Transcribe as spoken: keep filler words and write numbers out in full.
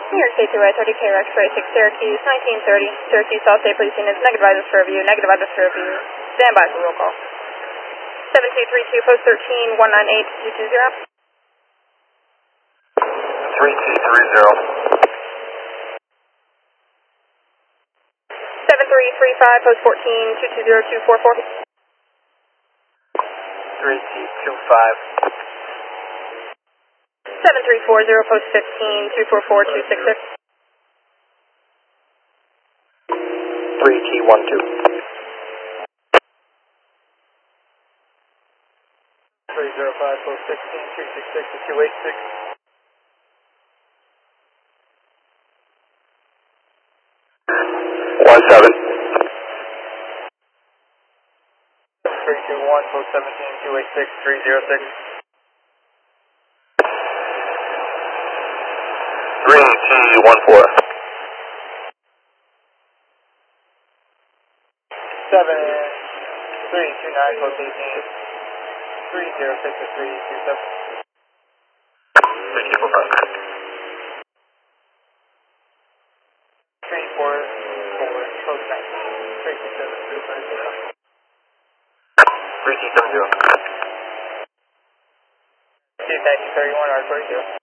New York State two-way, thirty K X-ray, six Syracuse, nineteen thirty. Syracuse, all state police units, negative advisors for review, negative advisors for review. Stand by for roll call. seven two three two, post thirteen, one nine eight two two zero. three two three zero. seven three three five, post fourteen, two two zero two four four. three two two five. seven three four zero, post fifteen, two four four two six six. three T one two. three zero five, post sixteen, two six six to two eight six. one seven. three two one, post seventeen, two eight six, three zero six. three T one four. seven three two nine, post eighteen, three zero six to three two seven. three four five. three four four, post nineteen, three two seven two five zero. three T seven zero. two nineteen thirty-one, R forty-two.